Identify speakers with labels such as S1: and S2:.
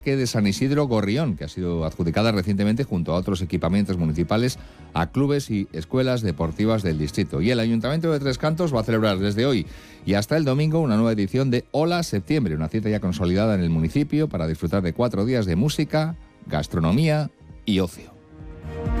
S1: de San Isidro Gorrión, que ha sido adjudicada recientemente junto a otros equipamientos municipales a clubes y escuelas deportivas del distrito. Y el Ayuntamiento de Tres Cantos va a celebrar desde hoy y hasta el domingo una nueva edición de Hola Septiembre, una cita ya consolidada en el municipio para disfrutar de 4 días de música, gastronomía y ocio.